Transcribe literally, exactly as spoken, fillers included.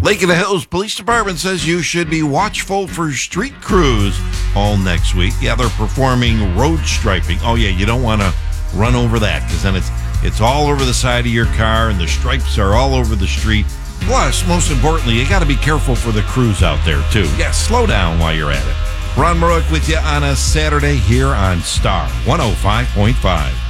Lake of the Hills Police Department says you should be watchful for street crews all next week. Yeah, they're performing road striping. Oh, yeah, you don't want to run over that because then it's it's all over the side of your car and the stripes are all over the street. Plus, most importantly, you got to be careful for the crews out there, too. Yeah, slow down while you're at it. Ron Marook with you on a Saturday here on Star one oh five point five.